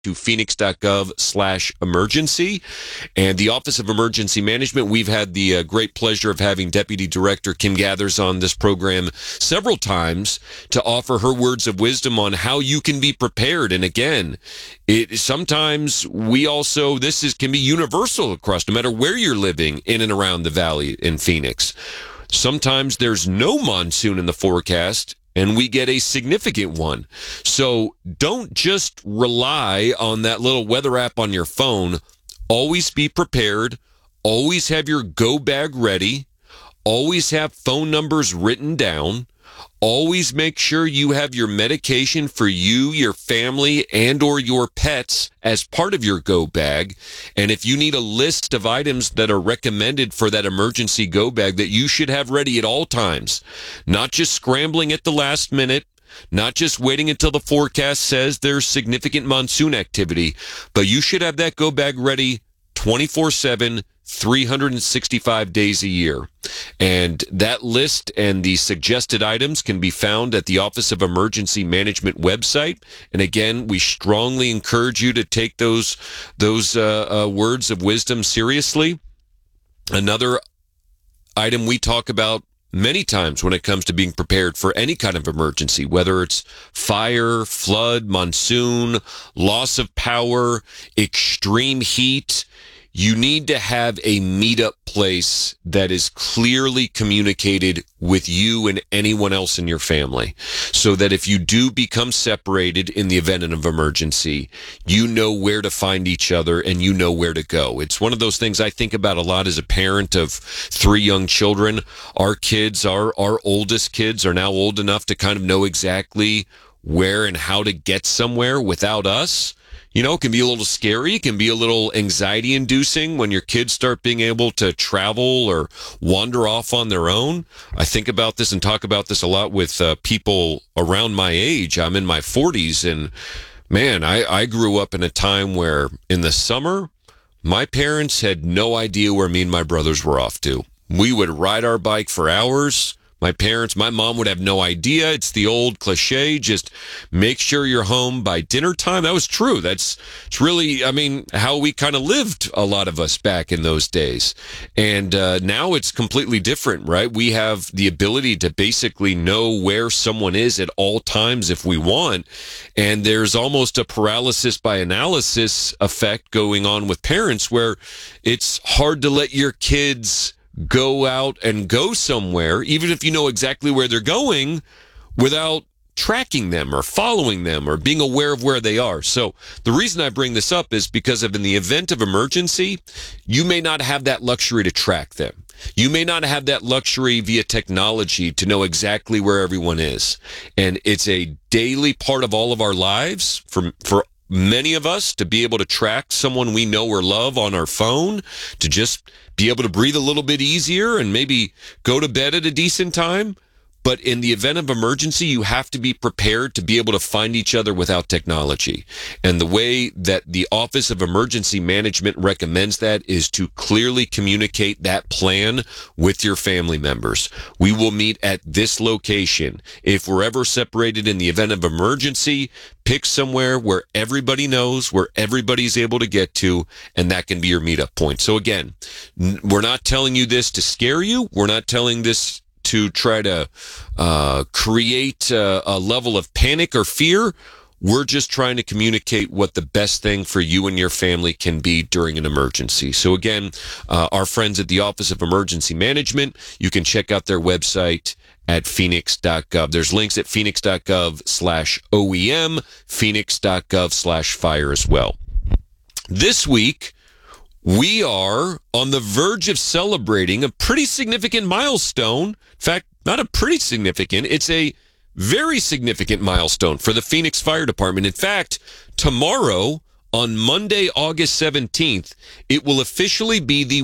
to phoenix.gov/emergency. And the Office of Emergency Management, we've had the great pleasure of having Deputy Director Kim Gathers on this program several times to offer her words of wisdom on how you can be prepared. And again, sometimes can be universal across, no matter where you're living in and around the valley in Phoenix. Sometimes there's no monsoon in the forecast, and we get a significant one. So don't just rely on that little weather app on your phone. Always be prepared. Always have your go bag ready. Always have phone numbers written down. Always make sure you have your medication for you, your family, and or your pets as part of your go bag. And if you need a list of items that are recommended for that emergency go bag that you should have ready at all times, not just scrambling at the last minute, not just waiting until the forecast says there's significant monsoon activity, but you should have that go bag ready 24/7, 365 days a year. And that list and the suggested items can be found at the Office of Emergency Management website. And again, we strongly encourage you to take those words of wisdom seriously. Another item we talk about many times when it comes to being prepared for any kind of emergency, whether it's fire, flood, monsoon, loss of power, extreme heat, you need to have a meetup place that is clearly communicated with you and anyone else in your family, so that if you do become separated in the event of emergency, you know where to find each other and you know where to go. It's one of those things I think about a lot as a parent of 3 young children. Our kids, our oldest kids, are now old enough to kind of know exactly where and how to get somewhere without us. You know, it can be a little scary. It can be a little anxiety inducing when your kids start being able to travel or wander off on their own. I think about this and talk about this a lot with people around my age. I'm in my 40s, and man, I grew up in a time where in the summer, my parents had no idea where me and my brothers were off to. We would ride our bike for hours. My mom would have no idea. It's the old cliche, just make sure you're home by dinner time. That was true. It's really, how we kind of lived, a lot of us, back in those days. And now it's completely different, right? We have the ability to basically know where someone is at all times if we want. And there's almost a paralysis by analysis effect going on with parents, where it's hard to let your kids go out and go somewhere, even if you know exactly where they're going, without tracking them or following them or being aware of where they are. So the reason I bring this up is because in the event of emergency, you may not have that luxury to track them. You may not have that luxury via technology to know exactly where everyone is. And it's a daily part of all of our lives for many of us to be able to track someone we know or love on our phone, to just be able to breathe a little bit easier and maybe go to bed at a decent time. But in the event of emergency, you have to be prepared to be able to find each other without technology. And the way that the Office of Emergency Management recommends that is to clearly communicate that plan with your family members. We will meet at this location. If we're ever separated in the event of emergency, pick somewhere where everybody knows, where everybody's able to get to, and that can be your meetup point. So again, we're not telling you this to scare you. We're not telling this to try to create a level of panic or fear. We're just trying to communicate what the best thing for you and your family can be during an emergency. So again, our friends at the Office of Emergency Management, you can check out their website at phoenix.gov. There's links at phoenix.gov/OEM, phoenix.gov/fire as well. This week, we are on the verge of celebrating a pretty significant milestone. In fact, not a pretty significant, it's a very significant milestone for the Phoenix Fire Department. In fact, tomorrow, on Monday, August 17th, it will officially be the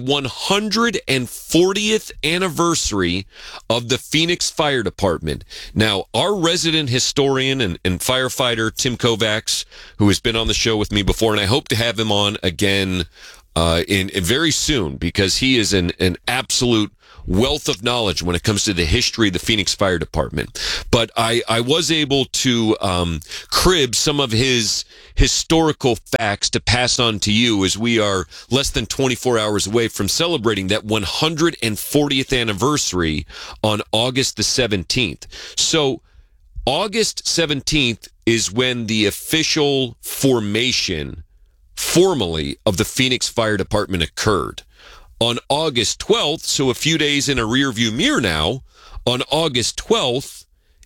140th anniversary of the Phoenix Fire Department. Now, our resident historian and firefighter, Tim Kovacs, who has been on the show with me before, and I hope to have him on again in very soon, because he is an absolute wealth of knowledge when it comes to the history of the Phoenix Fire Department. But I was able to crib some of his historical facts to pass on to you, as we are less than 24 hours away from celebrating that 140th anniversary on August the 17th. So August 17th is when the official formation formally of the Phoenix Fire Department occurred. On August 12th, so a few days in a rearview mirror now, on August 12th,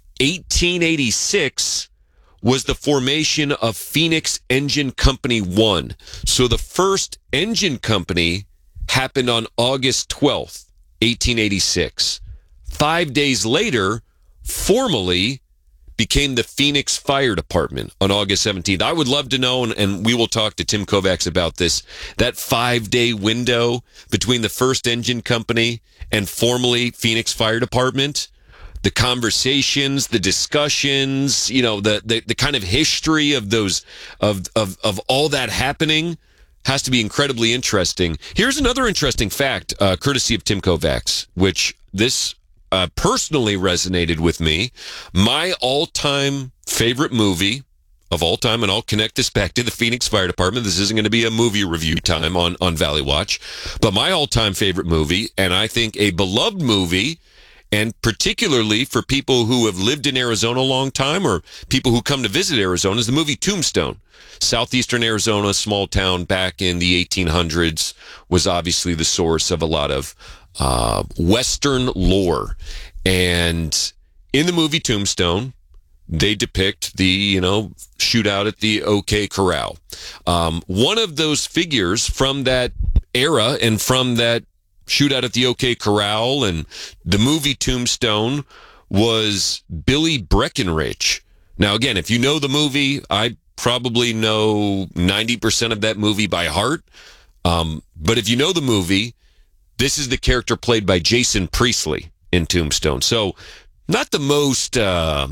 1886, was the formation of Phoenix Engine Company 1. So the first engine company happened on August 12th, 1886. 5 days later, formally became the Phoenix Fire Department on August 17th. I would love to know, and we will talk to Tim Kovacs about this, that 5-day window between the first engine company and formally Phoenix Fire Department. The conversations, the discussions, the kind of history of those, of all that happening has to be incredibly interesting. Here's another interesting fact, courtesy of Tim Kovacs, which this personally resonated with me. My all-time favorite movie of all time, and I'll connect this back to the Phoenix Fire Department. This isn't going to be a movie review time on Valley Watch, but my all-time favorite movie, and I think a beloved movie, and particularly for people who have lived in Arizona a long time or people who come to visit Arizona, is the movie Tombstone. Southeastern Arizona, small town back in the 1800s, was obviously the source of a lot of Western lore. And in the movie Tombstone, they depict the, shootout at the OK Corral. One of those figures from that era and from that shootout at the OK Corral and the movie Tombstone was Billy Breckenridge. Now, again, if you know the movie, I probably know 90% of that movie by heart. But if you know the movie, this is the character played by Jason Priestley in Tombstone. So not the most, not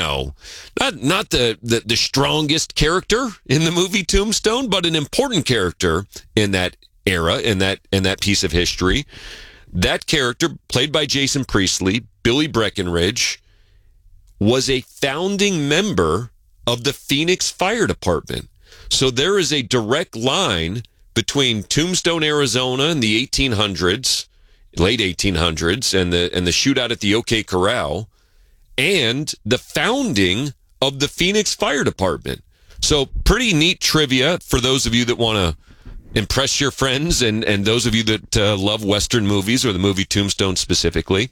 the strongest character in the movie Tombstone, but an important character in that era, in that piece of history. That character, played by Jason Priestley, Billy Breckenridge, was a founding member of the Phoenix Fire Department. So there is a direct line between Tombstone, Arizona in the 1800s, late 1800s, and the shootout at the OK Corral, and the founding of the Phoenix Fire Department. So pretty neat trivia for those of you that want to impress your friends and those of you that love Western movies, or the movie Tombstone specifically.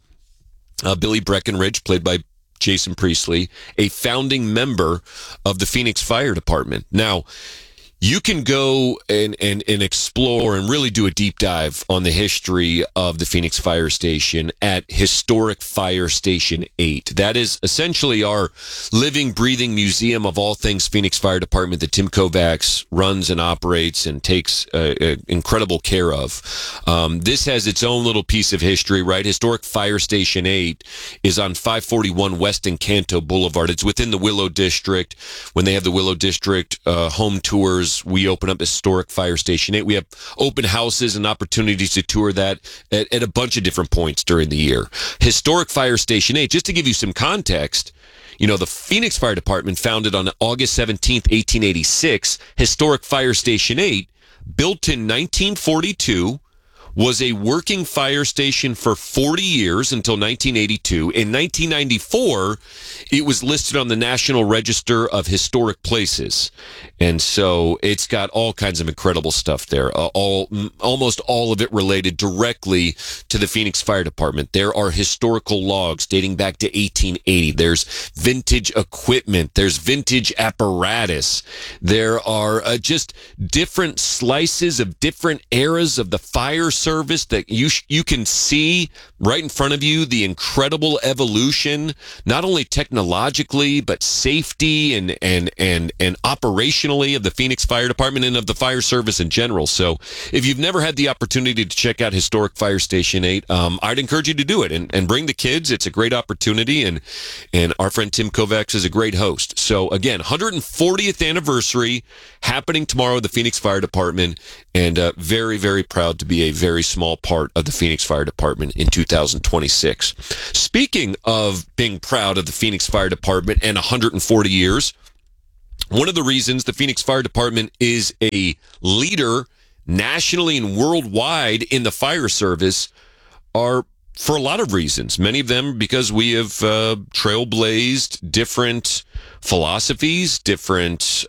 Billy Breckenridge, played by Jason Priestley, a founding member of the Phoenix Fire Department. Now, you can go and explore and really do a deep dive on the history of the Phoenix Fire Station at Historic Fire Station 8. That is essentially our living, breathing museum of all things Phoenix Fire Department that Tim Kovacs runs and operates and takes incredible care of. This has its own little piece of history, right? Historic Fire Station 8 is on 541 West Encanto Boulevard. It's within the Willow District. When they have the Willow District home tours, we open up Historic Fire Station 8. We have open houses and opportunities to tour that at a bunch of different points during the year. Historic Fire Station 8, just to give you some context, the Phoenix Fire Department, founded on August 17th, 1886, Historic Fire Station 8, built in 1942, was a working fire station for 40 years until 1982. In 1994, it was listed on the National Register of Historic Places. And so it's got all kinds of incredible stuff there, almost all of it related directly to the Phoenix Fire Department. There are historical logs dating back to 1880. There's vintage equipment. There's vintage apparatus. There are just different slices of different eras of the fire service that you can see right in front of you, the incredible evolution, not only technologically, but safety and operationally of the Phoenix Fire Department and of the fire service in general. So if you've never had the opportunity to check out Historic Fire Station 8, I'd encourage you to do it and bring the kids. It's a great opportunity, and our friend Tim Kovacs is a great host. So again, 140th anniversary happening tomorrow at the Phoenix Fire Department, and very, very proud to be a very very small part of the Phoenix Fire Department in 2026. Speaking of being proud of the Phoenix Fire Department and 140 years, one of the reasons the Phoenix Fire Department is a leader nationally and worldwide in the fire service are for a lot of reasons. Many of them because we have trailblazed different philosophies, different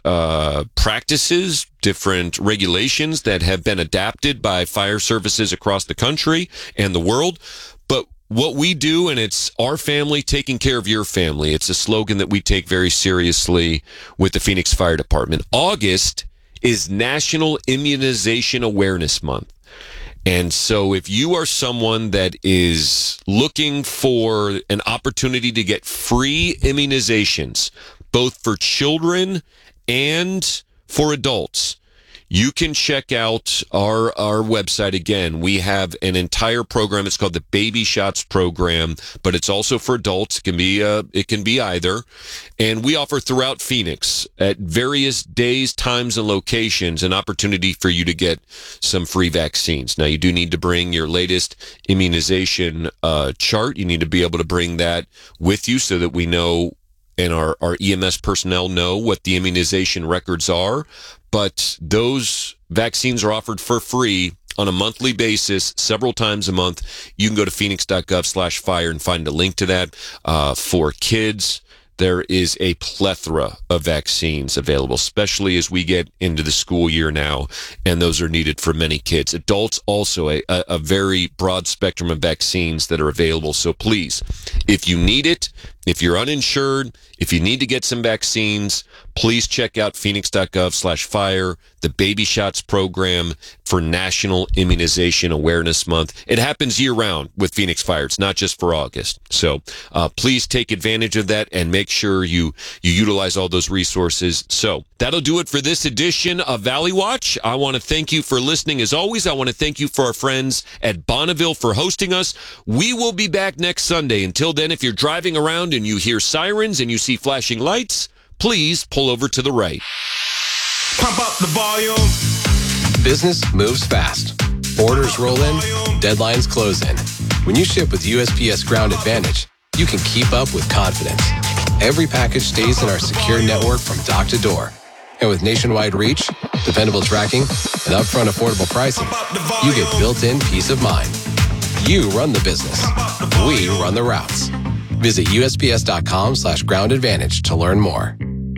practices, different regulations that have been adapted by fire services across the country and the world. But what we do, and it's our family taking care of your family, it's a slogan that we take very seriously with the Phoenix Fire Department. August is National Immunization Awareness Month. And so if you are someone that is looking for an opportunity to get free immunizations, both for children and for adults, you can check out our website. Again, we have an entire program. It's called the Baby Shots Program, but it's also for adults. It can be either. And we offer throughout Phoenix at various days, times, and locations an opportunity for you to get some free vaccines. Now, you do need to bring your latest immunization chart. You need to be able to bring that with you so that we know and our EMS personnel know what the immunization records are. But those vaccines are offered for free on a monthly basis, several times a month. You can go to phoenix.gov/fire and find a link to that. For kids, there is a plethora of vaccines available, especially as we get into the school year now, and those are needed for many kids. Adults also, a very broad spectrum of vaccines that are available. So please, if you need it, if you're uninsured, if you need to get some vaccines, please check out phoenix.gov/fire, the Baby Shots Program for National Immunization Awareness Month. It happens year-round with Phoenix Fire. It's not just for August. So please take advantage of that and make sure you utilize all those resources. So that'll do it for this edition of Valley Watch. I want to thank you for listening. As always, I want to thank you for our friends at Bonneville for hosting us. We will be back next Sunday. Until then, if you're driving around and you hear sirens and you see flashing lights, please pull over to the right. Pump up the volume. Business moves fast. Orders roll in, deadlines close in. When you ship with USPS Ground Advantage, you can keep up with confidence. Every package stays in our secure network from dock to door. And with nationwide reach, dependable tracking, and upfront affordable pricing, you get built-in peace of mind. You run the business. We run the routes. Visit USPS.com/Ground Advantage to learn more.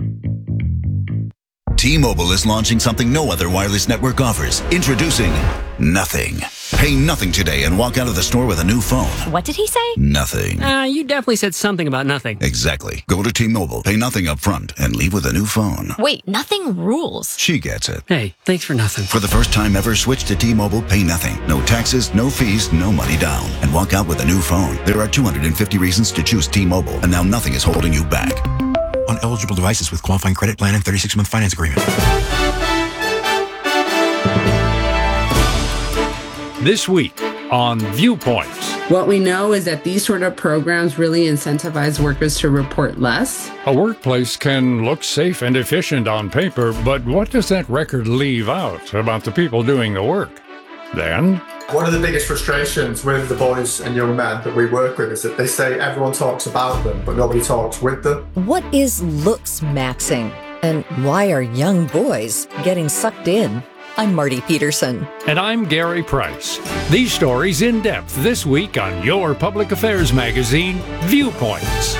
T-Mobile is launching something no other wireless network offers. Introducing Nothing. Pay nothing today and walk out of the store with a new phone. What did he say? Nothing. You definitely said something about nothing. Exactly. Go to T-Mobile, pay nothing up front, and leave with a new phone. Wait, nothing rules. She gets it. Hey, thanks for nothing. For the first time ever, switch to T-Mobile, pay nothing. No taxes, no fees, no money down. And walk out with a new phone. There are 250 reasons to choose T-Mobile, and now nothing is holding you back. On eligible devices with qualifying credit plan and 36-month finance agreement. This week on Viewpoints. What we know is that these sort of programs really incentivize workers to report less. A workplace can look safe and efficient on paper, but what does that record leave out about the people doing the work? Then, one of the biggest frustrations with the boys and young men that we work with is that they say everyone talks about them, but nobody talks with them. What is looks maxing? And why are young boys getting sucked in? I'm Marty Peterson. And I'm Gary Price. These stories in depth this week on your public affairs magazine, Viewpoints.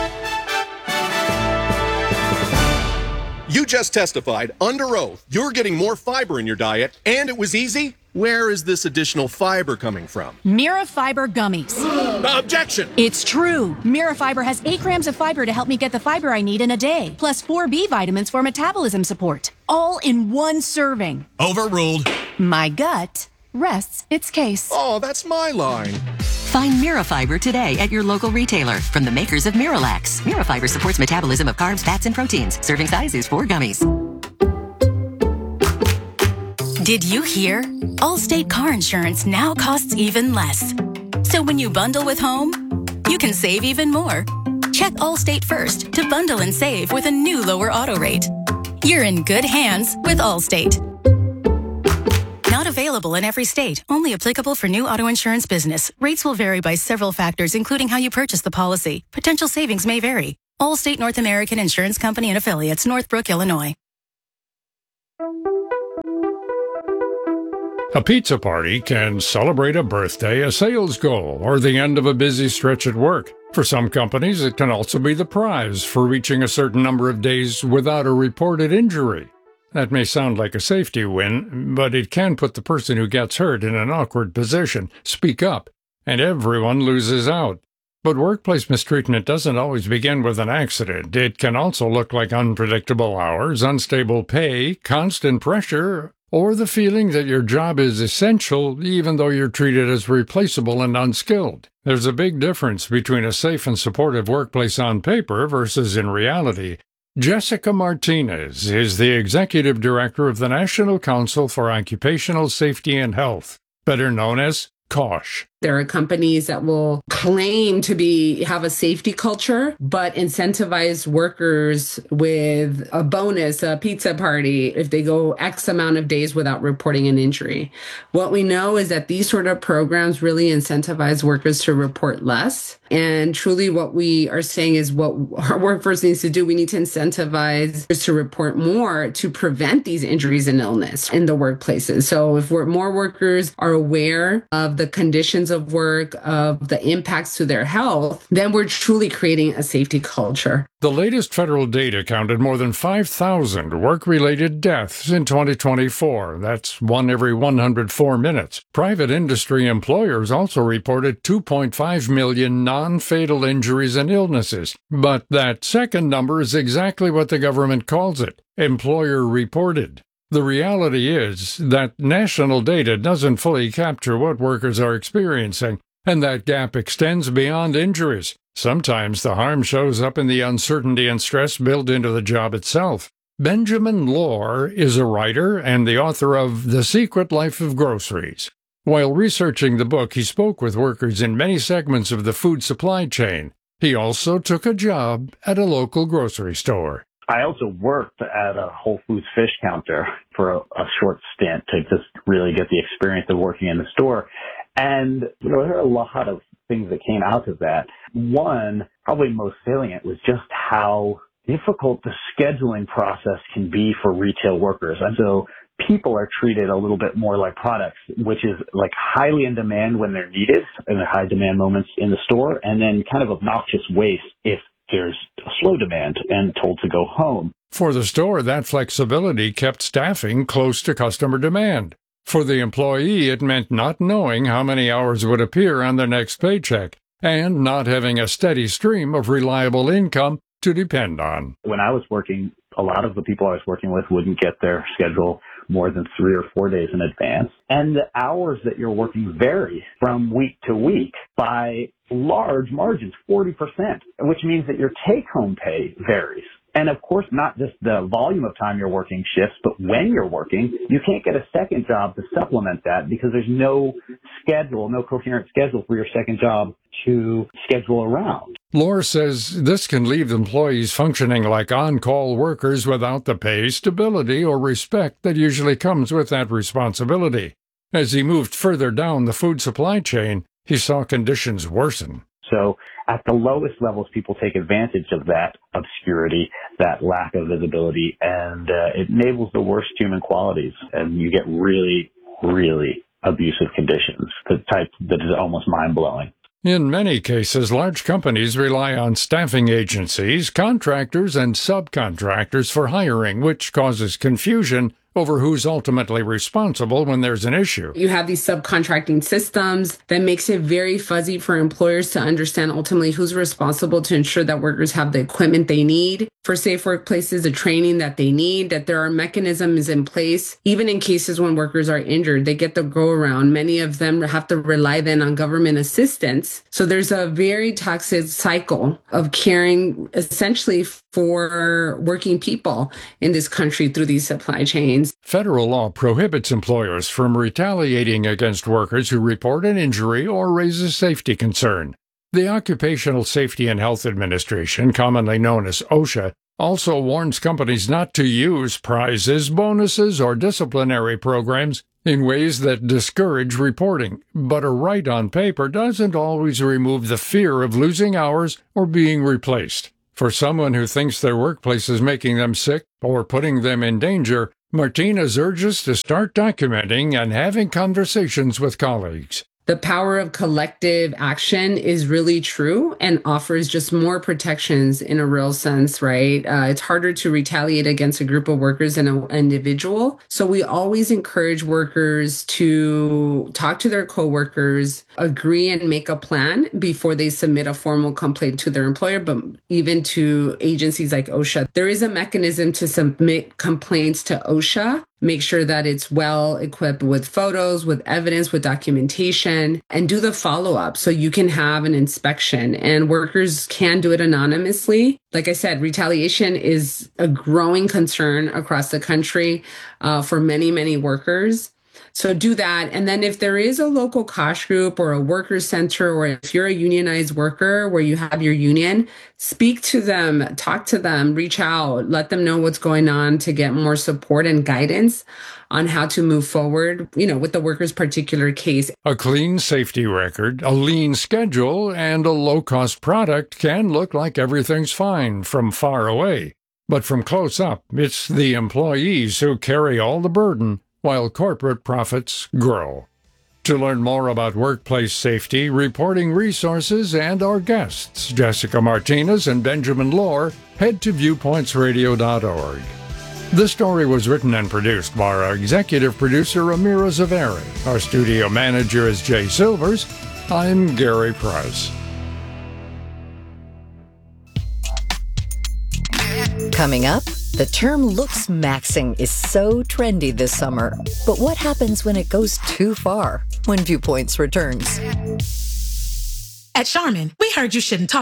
You just testified under oath you're getting more fiber in your diet, and it was easy? Where is this additional fiber coming from? Mirafiber gummies. Objection! It's true. Mirafiber has 8 grams of fiber to help me get the fiber I need in a day, plus 4 B vitamins for metabolism support, all in one serving. Overruled. My gut rests its case. Oh, that's my line. Find Mirafiber today at your local retailer from the makers of Miralax. Mirafiber supports metabolism of carbs, fats, and proteins. Serving size is 4 gummies. Did you hear? Allstate car insurance now costs even less. So when you bundle with home, you can save even more. Check Allstate first to bundle and save with a new lower auto rate. You're in good hands with Allstate. Not available in every state. Only applicable for new auto insurance business. Rates will vary by several factors, including how you purchase the policy. Potential savings may vary. Allstate North American Insurance Company and Affiliates, Northbrook, Illinois. A pizza party can celebrate a birthday, a sales goal, or the end of a busy stretch at work. For some companies, it can also be the prize for reaching a certain number of days without a reported injury. That may sound like a safety win, but it can put the person who gets hurt in an awkward position. Speak up, and everyone loses out. But workplace mistreatment doesn't always begin with an accident. It can also look like unpredictable hours, unstable pay, constant pressure, or the feeling that your job is essential even though you're treated as replaceable and unskilled. There's a big difference between a safe and supportive workplace on paper versus in reality. Jessica Martinez is the Executive Director of the National Council for Occupational Safety and Health, better known as COSH. There are companies that will claim to have a safety culture, but incentivize workers with a bonus, a pizza party, if they go X amount of days without reporting an injury. What we know is that these sort of programs really incentivize workers to report less. And truly what we are saying is what our workforce needs to do, we need to incentivize to report more to prevent these injuries and illness in the workplaces. So if more workers are aware of the conditions of work, of the impacts to their health, then we're truly creating a safety culture. The latest federal data counted more than 5,000 work-related deaths in 2024. That's 1 every 104 minutes. Private industry employers also reported 2.5 million non-fatal injuries and illnesses. But that second number is exactly what the government calls it, employer-reported. The reality is that national data doesn't fully capture what workers are experiencing, and that gap extends beyond injuries. Sometimes the harm shows up in the uncertainty and stress built into the job itself. Benjamin Lohr is a writer and the author of The Secret Life of Groceries. While researching the book, he spoke with workers in many segments of the food supply chain. He also took a job at a local grocery store. I also worked at a Whole Foods fish counter for a short stint to just really get the experience of working in the store. And there are a lot of things that came out of that. One, probably most salient, was just how difficult the scheduling process can be for retail workers. And so people are treated a little bit more like products, which is like highly in demand when they're needed in the high demand moments in the store, and then kind of obnoxious waste if there's a slow demand and told to go home. For the store, that flexibility kept staffing close to customer demand. For the employee, it meant not knowing how many hours would appear on their next paycheck and not having a steady stream of reliable income to depend on. When I was working, a lot of the people I was working with wouldn't get their schedule more than 3 or 4 days in advance. And the hours that you're working vary from week to week by large margins, 40%, which means that your take-home pay varies. And of course, not just the volume of time you're working shifts, but when you're working, you can't get a second job to supplement that because there's no schedule, no coherent schedule for your second job to schedule around. Lohr says this can leave employees functioning like on-call workers without the pay, stability, or respect that usually comes with that responsibility. As he moved further down the food supply chain, he saw conditions worsen. So at the lowest levels, people take advantage of that obscurity, that lack of visibility, and it enables the worst human qualities. And you get really, really abusive conditions, the type that is almost mind-blowing. In many cases, large companies rely on staffing agencies, contractors, and subcontractors for hiring, which causes confusion over who's ultimately responsible when there's an issue. You have these subcontracting systems that makes it very fuzzy for employers to understand ultimately who's responsible to ensure that workers have the equipment they need for safe workplaces, the training that they need, that there are mechanisms in place. Even in cases when workers are injured, they get the go around. Many of them have to rely then on government assistance. So there's a very toxic cycle of caring essentially for working people in this country through these supply chains. Federal law prohibits employers from retaliating against workers who report an injury or raise a safety concern. The Occupational Safety and Health Administration, commonly known as OSHA, also warns companies not to use prizes, bonuses, or disciplinary programs in ways that discourage reporting, but a right on paper doesn't always remove the fear of losing hours or being replaced. For someone who thinks their workplace is making them sick or putting them in danger, Martinez urges to start documenting and having conversations with colleagues. The power of collective action is really true and offers just more protections in a real sense, right? It's harder to retaliate against a group of workers than an individual. So we always encourage workers to talk to their coworkers, agree and make a plan before they submit a formal complaint to their employer, but even to agencies like OSHA. There is a mechanism to submit complaints to OSHA. Make sure that it's well equipped with photos, with evidence, with documentation, and do the follow-up so you can have an inspection. And workers can do it anonymously. Like I said, retaliation is a growing concern across the country for many, many workers. So do that. And then if there is a local COSH group or a worker center, or if you're a unionized worker where you have your union, speak to them, talk to them, reach out, let them know what's going on to get more support and guidance on how to move forward, with the worker's particular case. A clean safety record, a lean schedule, and a low-cost product can look like everything's fine from far away. But from close up, it's the employees who carry all the burden, while corporate profits grow. To learn more about workplace safety, reporting resources, and our guests, Jessica Martinez and Benjamin Lohr, head to viewpointsradio.org. This story was written and produced by our executive producer, Amira Zaveri. Our studio manager is Jay Silvers. I'm Gary Price. Coming up, the term looks maxing is so trendy this summer. But what happens when it goes too far? When Viewpoints returns. At Charmin, we heard you shouldn't talk